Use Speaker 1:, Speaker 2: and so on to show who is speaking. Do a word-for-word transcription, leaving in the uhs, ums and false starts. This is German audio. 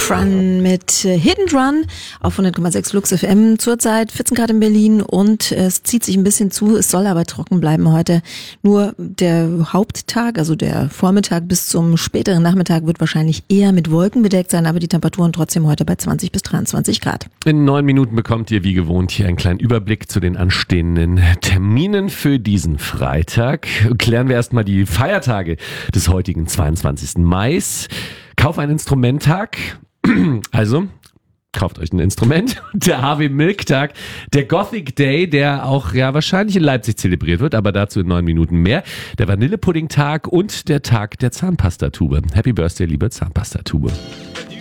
Speaker 1: Run mit äh, Hidden Run auf hundert Komma sechs Flux F M. Zurzeit vierzehn Grad in Berlin und äh, es zieht sich ein bisschen zu. Es soll aber trocken bleiben heute. Nur der Haupttag, also der Vormittag bis zum späteren Nachmittag wird wahrscheinlich eher mit Wolken bedeckt sein, aber die Temperaturen trotzdem heute bei zwanzig bis dreiundzwanzig Grad.
Speaker 2: In neun Minuten bekommt ihr wie gewohnt hier einen kleinen Überblick zu den anstehenden Terminen für diesen Freitag. Klären wir erstmal die Feiertage des heutigen zweiundzwanzigsten Mai. Kauf ein Instrumenttag. Also, kauft euch ein Instrument. Der Harvey Milk Tag, der Gothic Day, der auch ja wahrscheinlich in Leipzig zelebriert wird, aber dazu in neun Minuten mehr. Der Vanillepudding Tag und der Tag der Zahnpastatube. Happy Birthday, liebe Zahnpastatube.